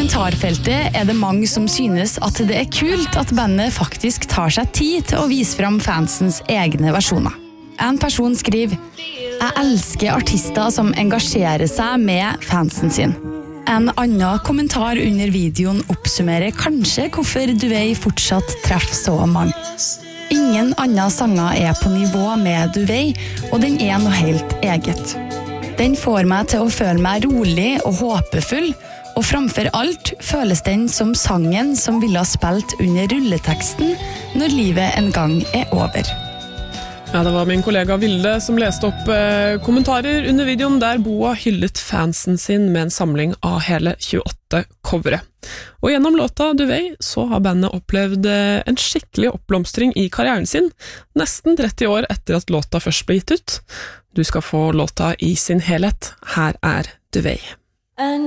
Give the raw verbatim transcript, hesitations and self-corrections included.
kommentarfeltet er det mange som synes at det er kult at bandet faktisk tar seg tid til å vise fram fansens egne versjoner. En person skriver: «Jeg elsker artister som engasjerer seg med fansen sin». En annen kommentar under videoen oppsummerer kanskje hvorfor Duvei fortsatt treffer så mange. Ingen andre sanger er på nivå med Duvei, og den er noe helt eget. Den får meg til å føle meg rolig og håpefull, og framfor alt føles den som sangen som ville ha spilt under rulleteksten når livet en gang er over. Ja, det var min kollega Vilde som leste opp eh, kommentarer under videoen der Boa hyllet fansen sin med en samling av hele tjueåtte covere. Og gjennom låta Duvei så har bandet opplevd eh, en skikkelig oppblomstring i karrieren sin, nesten tretti år etter at låta først ble gitt ut. Du skal få låta i sin helhet. Her er Duvei.